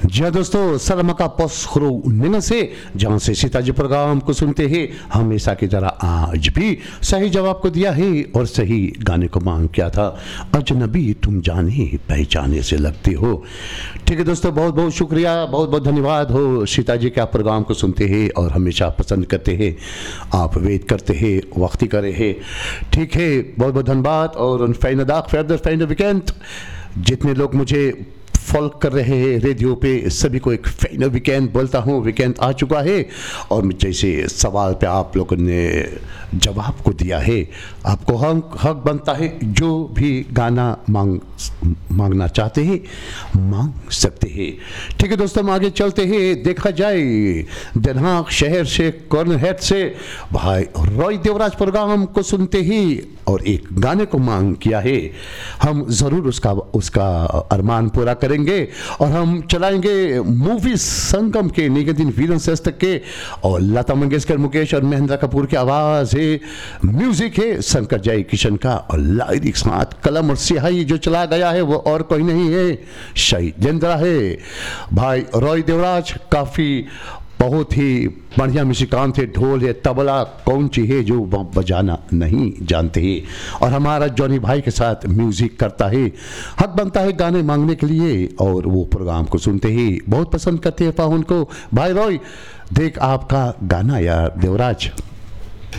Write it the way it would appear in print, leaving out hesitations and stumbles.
जी हाँ दोस्तों, सलामका पसखरो निन से जहाँ से सीताजी प्रोग्राम को सुनते हैं, हमेशा की तरह आज भी सही जवाब को दिया है और सही गाने को मांग किया था। अजनबी तुम जाने पहचाने से लगते हो। ठीक है दोस्तों, बहुत बहुत शुक्रिया, बहुत बहुत धन्यवाद हो सीताजी के आप प्रोग्राम को सुनते हैं और हमेशा पसंद करते हैं, आप वेट करते हैं, वक्ती करे हैं। ठीक है, बहुत बहुत धन्यवाद। और फैन वीकेंड जितने लोग मुझे फॉलो कर रहे हैं रेडियो पे, सभी को एक फैन वीकेंड बोलता हूँ। वीकेंड आ चुका है और जैसे सवाल पे आप लोगों ने जवाब को दिया है, आपको हक बनता है जो भी गाना मांगना चाहते हैं मांग सकते हैं। ठीक है दोस्तों, हम आगे चलते हैं। देखा जाए दिनांक शहर से कॉर्नर हेड से भाई रॉय देवराज प्रोग्राम को सुनते ही और एक गाने को मांग किया है। हम ज़रूर उसका अरमान पूरा करेंगे और हम चलाएंगे मूवी संगम के निगेदिन वीरन श्रेष्ठ के और लता मंगेशकर, मुकेश और महेंद्र कपूर की आवाज़ है, म्यूजिक है शंकर जय किशन का और लाइरिक्स साथ कलम और सिहाई जो चला गया है वो और कोई नहीं है, शैलेंद्र है। भाई रॉय देवराज काफ़ी बहुत ही बढ़िया म्यूजिकान थे, ढोल है, तबला कौन ची है जो बजाना नहीं जानते हैं और हमारा जॉनी भाई के साथ म्यूजिक करता है। हक बनता है गाने मांगने के लिए और वो प्रोग्राम को सुनते ही बहुत पसंद करते हैं पाहुन को। भाई रॉय, देख आपका गाना यार देवराज।